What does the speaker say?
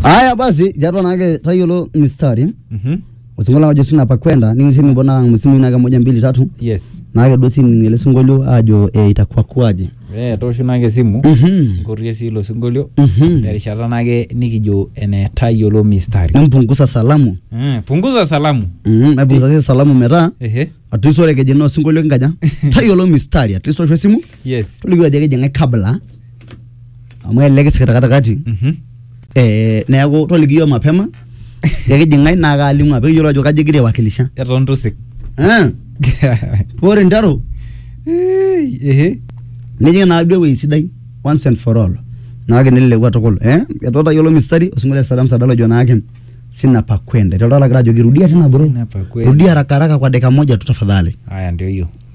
Haya basi jaro nake tayolo mistari. Usingola wajo sina pa kwenda ningisemi mbona msimu inaga 1 2 3. Yes. Nake dosi ningele singolio ajo itakuwa kuaje. Tosho nake simu. Ngorie silo singolio. Yarishata nake nikijo ene tayolo mistari. Mpunguza salamu. Punguza salamu. Mpunguza salamu mera. Atusore keje no singolio ngaja. Tayolo mistari at least tosho simu. Yes. Tuligo jeje ngai kabla. Amwe legesi katakati. Neago tolikio mapema. Yake ngai na galimu ape yolo ajo kajigire wakilisha. Eton tusik. Ore ndaro. Nije na adwe we sidai once and for all. Na wage nile watokolo. Yatota yolo mistari usingole salamu sadalo jona yake. Sina pa kwenda. Yatota la grajo kirudia tena bro. Rudia haraka haraka kwa dakika moja tu tafadhali. Haya ndio hiyo.